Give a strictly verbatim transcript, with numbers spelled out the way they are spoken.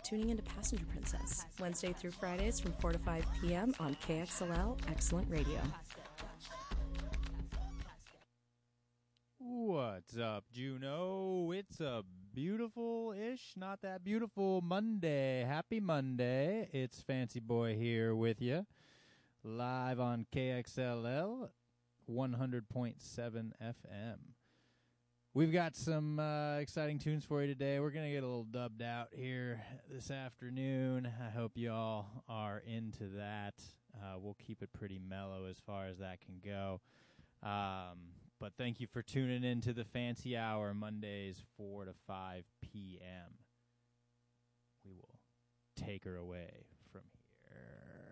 tuning into Passenger Princess, Wednesday through Fridays from four to five p.m. on K X L L Excellent Radio. What's up, Juno? It's a beautiful-ish, not that beautiful Monday. Happy Monday. It's Fancy Boy here with you, live on K X L L one hundred point seven F M. We've got some uh, exciting tunes for you today. We're going to get a little dubbed out here this afternoon. I hope you all are into that. Uh, we'll keep it pretty mellow as far as that can go. Um, but thank you for tuning in to the Fancy Hour, Mondays four to five p.m. We will take her away from here.